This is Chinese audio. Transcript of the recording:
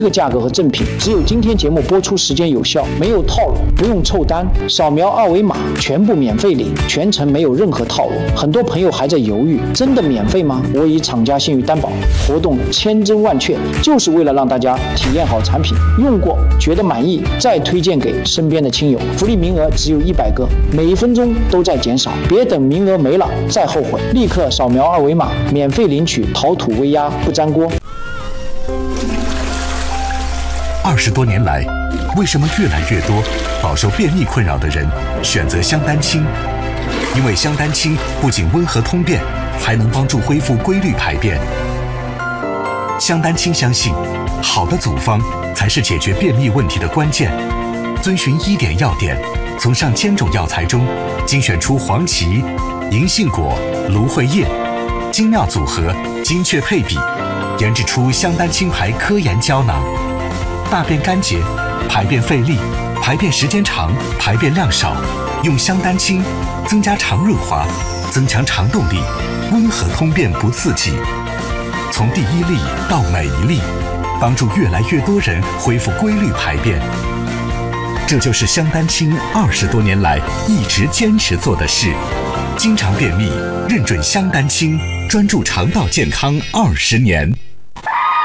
这个价格和赠品只有今天节目播出时间有效，没有套路，不用凑单，扫描二维码全部免费领，全程没有任何套路。很多朋友还在犹豫，真的免费吗？我以厂家信誉担保，活动千真万确，就是为了让大家体验好产品，用过觉得满意，再推荐给身边的亲友。福利名额只有100个，每1分钟都在减少，别等名额没了再后悔，立刻扫描二维码免费领取陶土微压不粘锅。 20多年来，为什么越来越多饱受便秘困扰的人选择香丹清？因为香丹清不仅温和通便，还能帮助恢复规律排便。香丹清相信，好的组方才是解决便秘问题的关键。遵循1点要点，从上千种药材中精选出黄芪、银杏果、芦荟叶，精妙组合，精确配比，研制出香丹清牌科研胶囊。大便干结、排便费力、排便时间长、排便量少，用香丹清增加肠润滑，增强肠动力，温和通便不刺激。从第一粒到每一粒，帮助越来越多人恢复规律排便。这就是香丹清20多年来一直坚持做的事。经常便秘，认准香丹清，专注肠道健康20年。